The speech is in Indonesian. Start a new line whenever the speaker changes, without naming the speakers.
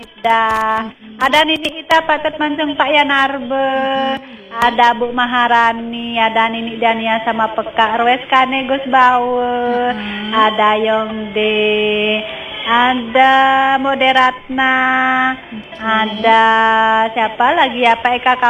Ada Nini kita Pak Mancung Pak Yanarbe, ada Bu Maharani, ada Nini Dania sama Peka Rwes Kane Gus Bawe, ada Yongde, ada Moderatna, ada siapa lagi ya Pak Eka